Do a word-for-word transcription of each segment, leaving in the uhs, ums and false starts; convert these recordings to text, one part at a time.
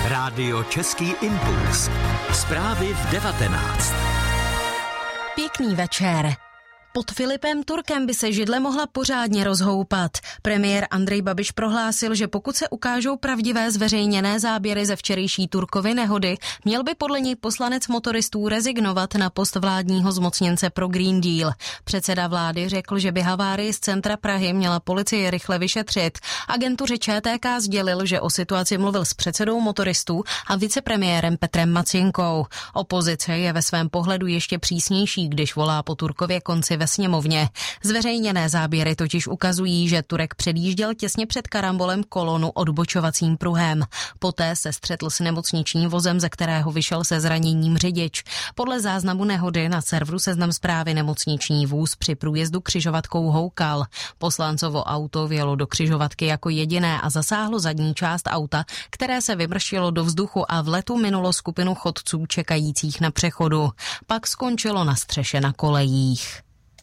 Rádio Český impuls. Zprávy v devatenáct. Pěkný večer. Pod Filipem Turkem by se židle mohla pořádně rozhoupat. Premiér Andrej Babiš prohlásil, že pokud se ukážou pravdivé zveřejněné záběry ze včerejší Turkovy nehody, měl by podle něj poslanec motoristů rezignovat na post vládního zmocněnce pro Green Deal. Předseda vlády řekl, že by havárii z centra Prahy měla policie rychle vyšetřit. Agentuře Č T K sdělil, že o situaci mluvil s předsedou motoristů a vicepremiérem Petrem Macínkou. Opozice je ve svém pohledu ještě přísnější, když volá po Turkově konci ve sněmovně. Zveřejněné záběry totiž ukazují, že Turek předjížděl těsně před karambolem kolonu odbočovacím pruhem. Poté se střetl s nemocničním vozem, ze kterého vyšel se zraněním řidič. Podle záznamu nehody na serveru Seznam Zprávy nemocniční vůz při průjezdu křižovatkou houkal. Poslancovo auto vjelo do křižovatky jako jediné a zasáhlo zadní část auta, které se vymrštilo do vzduchu a v letu minulo skupinu chodců čekajících na přechodu. Pak skončilo na střeše na kolejích.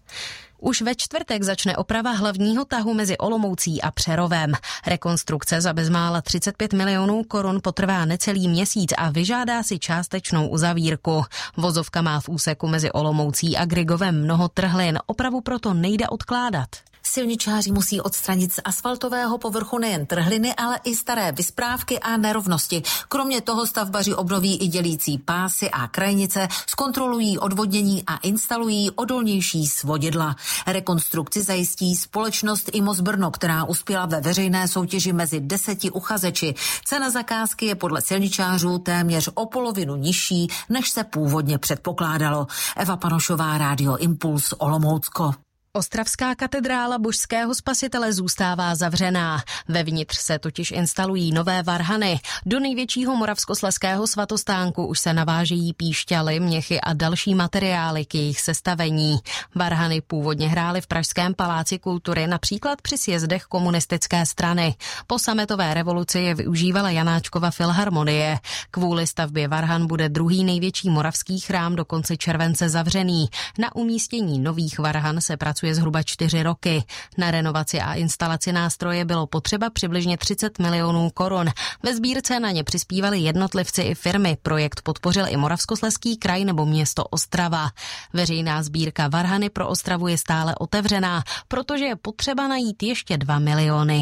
Už ve čtvrtek začne oprava hlavního tahu mezi Olomoucí a Přerovem. Rekonstrukce za bezmála třicet pět milionů korun potrvá necelý měsíc a vyžádá si částečnou uzavírku. Vozovka má v úseku mezi Olomoucí a Grygovem mnoho trhlin, opravu proto nejde odkládat. Silničáři musí odstranit z asfaltového povrchu nejen trhliny, ale i staré vysprávky a nerovnosti. Kromě toho stavbaři obnoví i dělící pásy a krajnice, zkontrolují odvodnění a instalují odolnější svodidla. Rekonstrukci zajistí společnost Imos Brno, která uspěla ve veřejné soutěži mezi deseti uchazeči. Cena zakázky je podle silničářů téměř o polovinu nižší, než se původně předpokládalo. Eva Panošová, Rádio Impuls, Olomoucko. Ostravská katedrála Božského spasitele zůstává zavřená. Vevnitř se totiž instalují nové varhany. Do největšího moravskoslezského svatostánku už se navážejí píšťaly, měchy a další materiály k jejich sestavení. Varhany původně hrály v Pražském paláci kultury, například při sjezdech komunistické strany. Po sametové revoluci je využívala Janáčkova filharmonie. Kvůli stavbě varhan bude druhý největší moravský chrám do konce července zavřený. Na umístění nových varhan se pracuje zhruba čtyři roky. Na renovaci a instalaci nástroje bylo potřeba přibližně třicet milionů korun. Ve sbírce na ně přispívali jednotlivci i firmy. Projekt podpořil i Moravskoslezský kraj nebo město Ostrava. Veřejná sbírka varhany pro Ostravu je stále otevřená, protože je potřeba najít ještě dva miliony.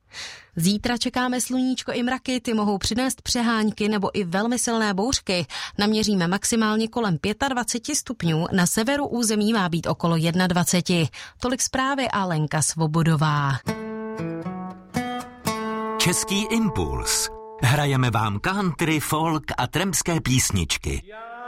Zítra čekáme sluníčko i mraky, ty mohou přinést přehánky nebo i velmi silné bouřky. Naměříme maximálně kolem dvacet pět stupňů, na severu území má být okolo dvacet jedna. Tolik zprávy a Lenka Svobodová. Český impuls. Hrajeme vám country, folk a trampské písničky.